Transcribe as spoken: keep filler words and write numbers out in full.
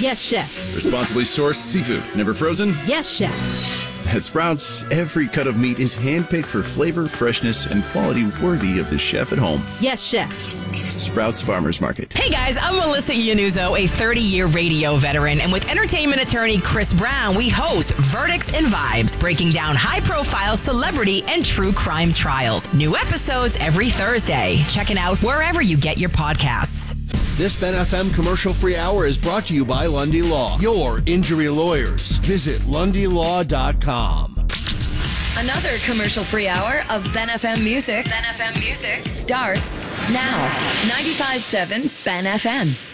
Yes, chef. Responsibly sourced seafood, never frozen? Yes, chef. At Sprouts, every cut of meat is handpicked for flavor, freshness, and quality worthy of the chef at home. Yes, chef. Sprouts Farmers Market. Hey guys, I'm Melissa Iannuzzo, a thirty-year radio veteran, and with entertainment attorney Chris Brown, we host Verdicts and Vibes, breaking down high-profile celebrity and true crime trials. New episodes every Thursday. Check it out wherever you get your podcasts. This Ben F M commercial-free hour is brought to you by Lundy Law, your injury lawyers. Visit lundy law dot com. Another commercial-free hour of Ben F M Music. Ben F M Music starts now. ninety-five point seven Ben F M.